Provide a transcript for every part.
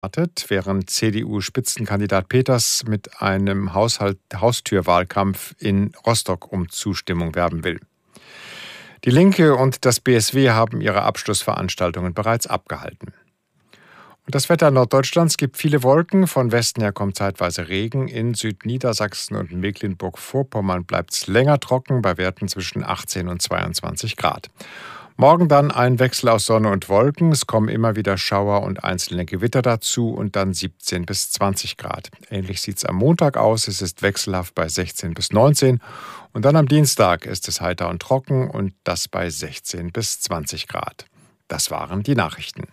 Während CDU-Spitzenkandidat Peters mit einem Haustürwahlkampf in Rostock um Zustimmung werben will. Die Linke und das BSW haben ihre Abschlussveranstaltungen bereits abgehalten. Und das Wetter Norddeutschlands gibt viele Wolken. Von Westen her kommt zeitweise Regen. In Südniedersachsen und Mecklenburg-Vorpommern bleibt es länger trocken, bei Werten zwischen 18 und 22 Grad. Morgen dann ein Wechsel aus Sonne und Wolken. Es kommen immer wieder Schauer und einzelne Gewitter dazu und dann 17 bis 20 Grad. Ähnlich sieht es am Montag aus. Es ist wechselhaft bei 16 bis 19. Und dann am Dienstag ist es heiter und trocken und das bei 16 bis 20 Grad. Das waren die Nachrichten.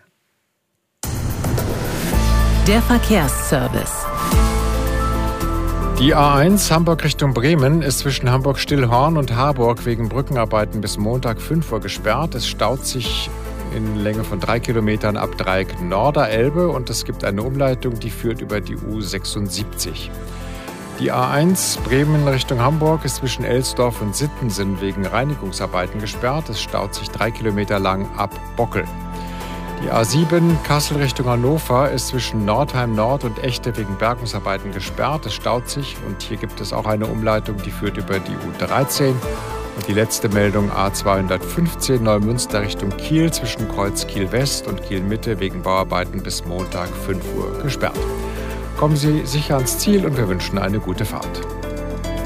Der Verkehrsservice. Die A1 Hamburg Richtung Bremen ist zwischen Hamburg-Stillhorn und Harburg wegen Brückenarbeiten bis Montag 5 Uhr gesperrt. Es staut sich in Länge von 3 Kilometern ab Dreieck Norderelbe und es gibt eine Umleitung, die führt über die U76. Die A1 Bremen Richtung Hamburg ist zwischen Elsdorf und Sittensen wegen Reinigungsarbeiten gesperrt. Es staut sich 3 Kilometer lang ab Bockel. Die A7 Kassel Richtung Hannover ist zwischen Nordheim Nord und Echte wegen Bergungsarbeiten gesperrt. Es staut sich und hier gibt es auch eine Umleitung, die führt über die U13. Und die letzte Meldung A215 Neumünster Richtung Kiel zwischen Kreuz Kiel West und Kiel Mitte wegen Bauarbeiten bis Montag 5 Uhr gesperrt. Kommen Sie sicher ans Ziel und wir wünschen eine gute Fahrt.